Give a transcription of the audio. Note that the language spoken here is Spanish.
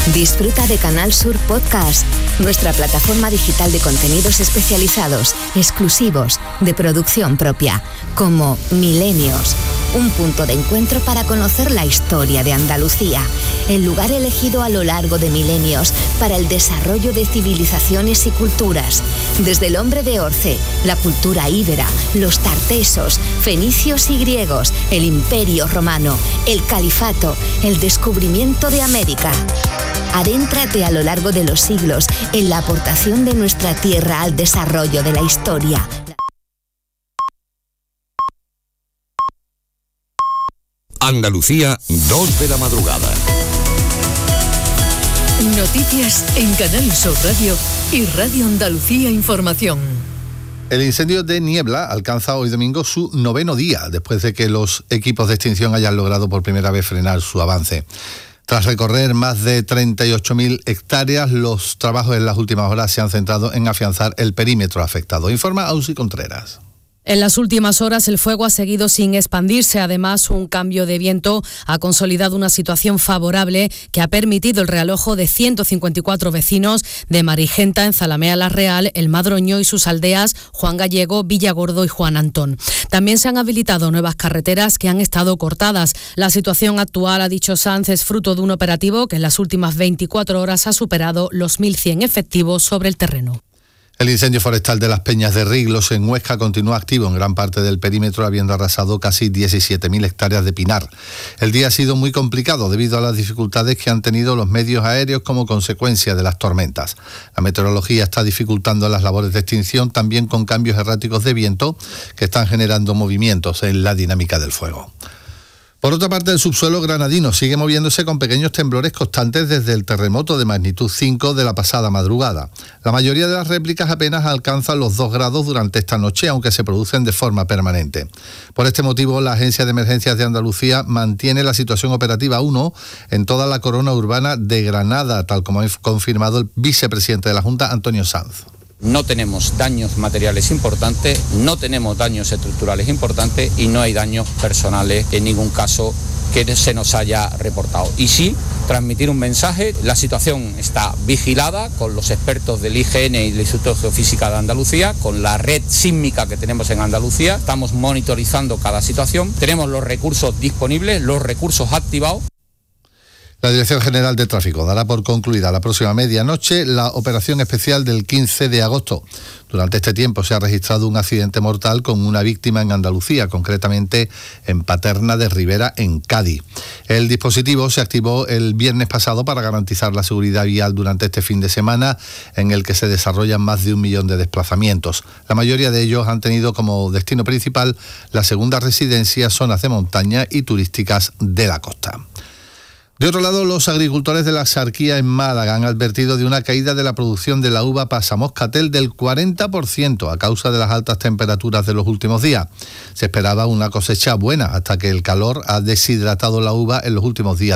Disfruta de Canal Sur Podcast, nuestra plataforma digital de contenidos especializados, exclusivos, de producción propia, como Milenios, un punto de encuentro para conocer la historia de Andalucía, el lugar elegido a lo largo de milenios para el desarrollo de civilizaciones y culturas, desde el hombre de Orce, la cultura íbera, los tartesos, fenicios y griegos, el Imperio Romano, el Califato, el descubrimiento de América. Adéntrate a lo largo de los siglos en la aportación de nuestra tierra al desarrollo de la historia. Andalucía, 2 de la madrugada. Noticias en Canal Sur Radio y Radio Andalucía Información. El incendio de Niebla alcanza hoy domingo su 9º día, después de que los equipos de extinción hayan logrado por primera vez frenar su avance. Tras recorrer más de 38.000 hectáreas, los trabajos en las últimas horas se han centrado en afianzar el perímetro afectado. Informa Ausi Contreras. En las últimas horas el fuego ha seguido sin expandirse. Además, un cambio de viento ha consolidado una situación favorable que ha permitido el realojo de 154 vecinos de Marigenta, en Zalamea la Real, El Madroño y sus aldeas Juan Gallego, Villagordo y Juan Antón. También se han habilitado nuevas carreteras que han estado cortadas. La situación actual, ha dicho Sanz, es fruto de un operativo que en las últimas 24 horas ha superado los 1.100 efectivos sobre el terreno. El incendio forestal de las Peñas de Riglos en Huesca continúa activo en gran parte del perímetro, habiendo arrasado casi 17.000 hectáreas de pinar. El día ha sido muy complicado debido a las dificultades que han tenido los medios aéreos como consecuencia de las tormentas. La meteorología está dificultando las labores de extinción, también con cambios erráticos de viento que están generando movimientos en la dinámica del fuego. Por otra parte, el subsuelo granadino sigue moviéndose con pequeños temblores constantes desde el terremoto de magnitud 5 de la pasada madrugada. La mayoría de las réplicas apenas alcanzan los 2 grados durante esta noche, aunque se producen de forma permanente. Por este motivo, la Agencia de Emergencias de Andalucía mantiene la situación operativa 1 en toda la corona urbana de Granada, tal como ha confirmado el vicepresidente de la Junta, Antonio Sanz. No tenemos daños materiales importantes, no tenemos daños estructurales importantes y no hay daños personales en ningún caso que se nos haya reportado. Y sí, transmitir un mensaje: la situación está vigilada con los expertos del IGN y del Instituto de Geofísica de Andalucía, con la red sísmica que tenemos en Andalucía. Estamos monitorizando cada situación, tenemos los recursos disponibles, los recursos activados. La Dirección General de Tráfico dará por concluida la próxima medianoche la operación especial del 15 de agosto. Durante este tiempo se ha registrado un accidente mortal con una víctima en Andalucía, concretamente en Paterna de Ribera, en Cádiz. El dispositivo se activó el viernes pasado para garantizar la seguridad vial durante este fin de semana, en el que se desarrollan más de 1 millón de desplazamientos. La mayoría de ellos han tenido como destino principal la segunda residencia, zonas de montaña y turísticas de la costa. De otro lado, los agricultores de la Axarquía en Málaga han advertido de una caída de la producción de la uva pasamoscatel del 40% a causa de las altas temperaturas de los últimos días. Se esperaba una cosecha buena hasta que el calor ha deshidratado la uva en los últimos días